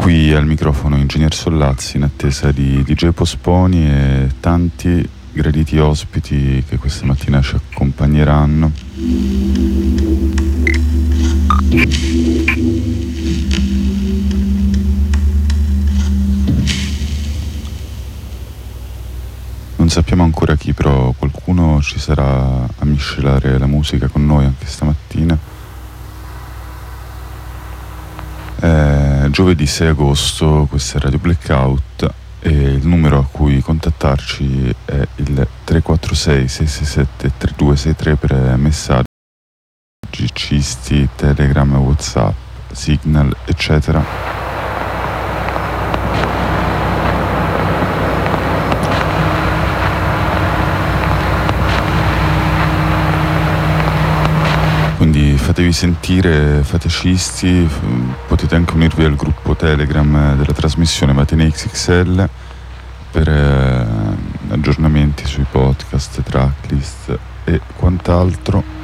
Qui al microfono Ingegner Sollazzi in attesa di DJ Posponi e tanti graditi ospiti che questa mattina ci accompagneranno. Non sappiamo ancora chi, però qualcuno ci sarà a miscelare la musica con noi anche stamattina. Giovedì 6 agosto, questa è Radio Blackout e il numero a cui contattarci è il 346 667 3263 per messaggi, cisti, Telegram, WhatsApp, Signal, eccetera. Quindi fatevi sentire, fate cisti, potete anche unirvi al gruppo Telegram della trasmissione Matine XXL per aggiornamenti sui podcast, tracklist e quant'altro.